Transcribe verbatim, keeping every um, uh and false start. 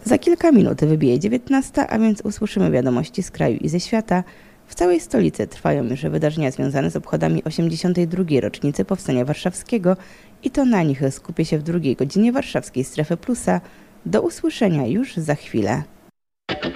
Za kilka minut wybije dziewiętnasta, a więc usłyszymy wiadomości z kraju i ze świata. W całej stolicy trwają już wydarzenia związane z obchodami osiemdziesiątej drugiej rocznicy Powstania Warszawskiego i to na nich skupię się w drugiej godzinie Warszawskiej Strefy Plusa. Do usłyszenia już za chwilę.